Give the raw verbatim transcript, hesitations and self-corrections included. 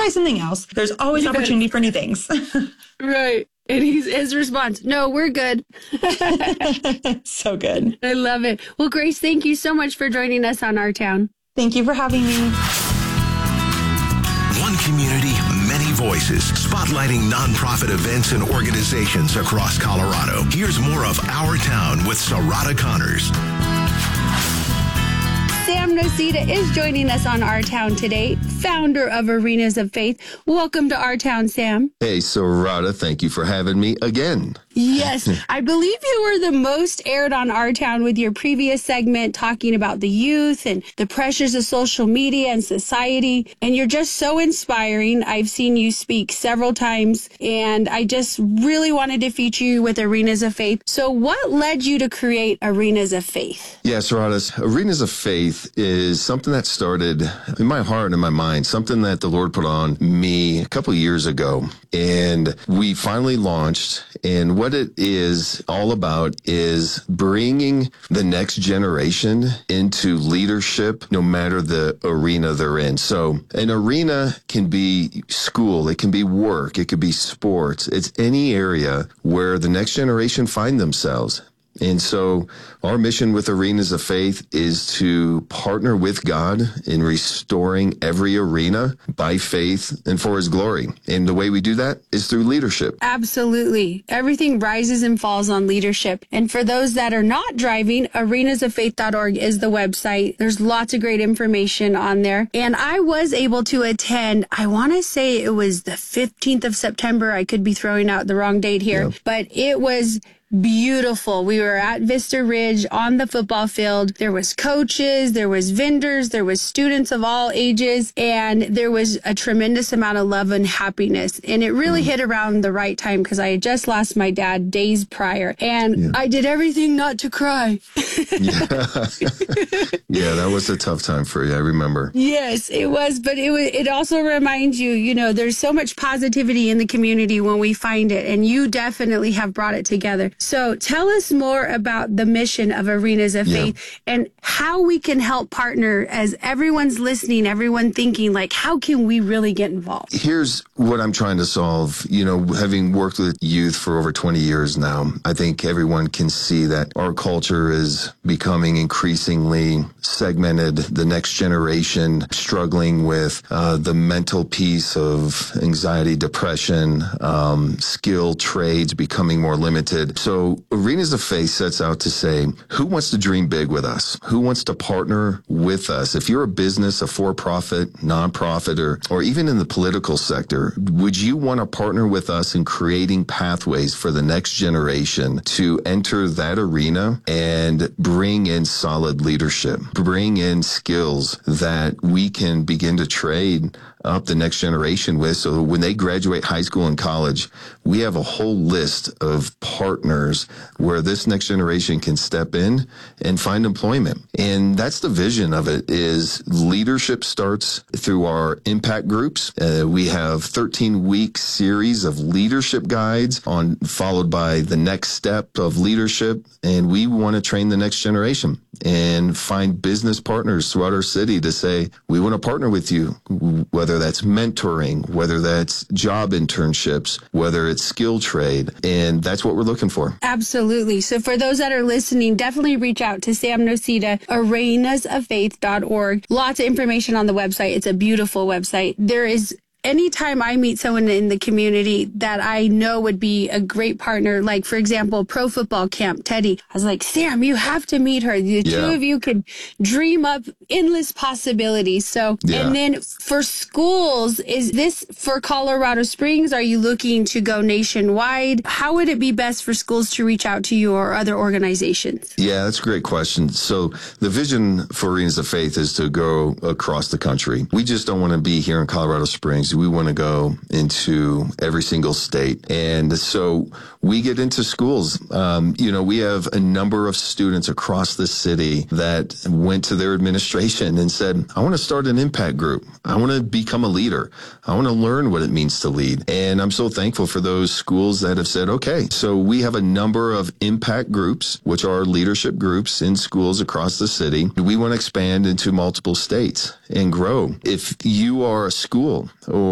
try something else. There's always Yes. opportunity for new things. Right. And he's, his response, no, we're good. So good. I love it. Well, Grace, thank you so much for joining us on Our Town. Thank you for having me. One community, many voices, spotlighting nonprofit events and organizations across Colorado. Here's more of Our Town with Sarada Connors. Sam Nocita is joining us on Our Town today, founder of Arenas of Faith. Welcome to Our Town, Sam. Hey, Sarada, thank you for having me again. Yes, I believe you were the most aired on Our Town with your previous segment talking about the youth and the pressures of social media and society. And you're just so inspiring. I've seen you speak several times, and I just really wanted to feature you with Arenas of Faith. So what led you to create Arenas of Faith? Yeah, Sarada, Arenas of Faith is something that started in my heart and in my mind, something that the Lord put on me a couple of years ago. And we finally launched, and what it is all about is bringing the next generation into leadership, no matter the arena they're in. So an arena can be school, it can be work, it could be sports. It's any area where the next generation find themselves. And so our mission with Arenas of Faith is to partner with God in restoring every arena by faith and for his glory. And the way we do that is through leadership. Absolutely. Everything rises and falls on leadership. And for those that are not driving, arenas of faith dot org is the website. There's lots of great information on there. And I was able to attend, I want to say it was the fifteenth of September. I could be throwing out the wrong date here, Yeah. but it was beautiful. We were at Vista Ridge on the football field. There was coaches, there was vendors, there was students of all ages, and there was a tremendous amount of love and happiness. And it really mm. hit around the right time because I had just lost my dad days prior, and yeah. I did everything not to cry. yeah. yeah, that was a tough time for you. I remember. Yes, it was. But it was, it also reminds you, you know, there's so much positivity in the community when we find it, and you definitely have brought it together. So tell us more about the mission of Arenas of Yeah. Faith and how we can help partner as everyone's listening, everyone thinking, like, how can we really get involved? Here's what I'm trying to solve. You know, having worked with youth for over twenty years now, I think everyone can see that our culture is becoming increasingly segmented. The next generation struggling with uh, the mental piece of anxiety, depression, um, skill trades becoming more limited. So Arenas of Faith sets out to say, who wants to dream big with us? Who wants to partner with us? If you're a business, a for-profit, nonprofit, or, or even in the political sector, would you want to partner with us in creating pathways for the next generation to enter that arena and bring in solid leadership, bring in skills that we can begin to trade up the next generation with? So when they graduate high school and college, we have a whole list of partners where this next generation can step in and find employment. And that's the vision of it, is leadership starts through our impact groups. Uh, we have thirteen week series of leadership guides on, followed by the next step of leadership. And we want to train the next generation and find business partners throughout our city to say, we want to partner with you, whether that's mentoring, whether that's job internships, whether it's skill trade. And that's what we're looking for. Absolutely. So for those that are listening, definitely reach out to Sam Nocita, arenas of faith dot org. Lots of information on the website. It's a beautiful website. There is anytime I meet someone in the community that I know would be a great partner, like, for example, Pro Football Camp, Teddy, I was like, Sam, you have to meet her. The Yeah. two of you could dream up endless possibilities. So, Yeah. and then for schools, is this for Colorado Springs? Are you looking to go nationwide? How would it be best for schools to reach out to you or other organizations? Yeah, that's a great question. So the vision for Arenas of Faith is to go across the country. We just don't want to be here in Colorado Springs. We want to go into every single state. And so we get into schools. Um, you know, we have a number of students across the city that went to their administration and said, I want to start an impact group. I want to become a leader. I want to learn what it means to lead. And I'm so thankful for those schools that have said, okay, so we have a number of impact groups, which are leadership groups in schools across the city. We want to expand into multiple states and grow. If you are a school or